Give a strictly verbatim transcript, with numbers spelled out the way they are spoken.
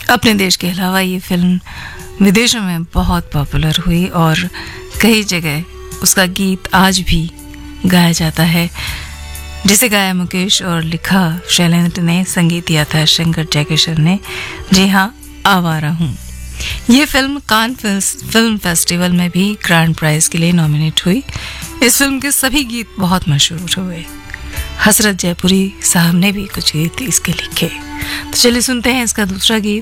अपने देश के अलावा ये फिल्म विदेशों में बहुत पॉपुलर हुई और कई जगह उसका गीत आज भी गाया जाता है, जिसे गाया मुकेश और लिखा शैलेंद्र ने, संगीत दिया था शंकर जयकिशन ने। जी हाँ, आवारा हूँ। ये फिल्म कान फिल्म फेस्टिवल में भी ग्रैंड प्राइज के लिए नॉमिनेट हुई। इस फिल्म के सभी गीत बहुत मशहूर हुए। हसरत जयपुरी साहब ने भी कुछ गीत इसके लिखे। तो चलिए सुनते हैं इसका दूसरा गीत।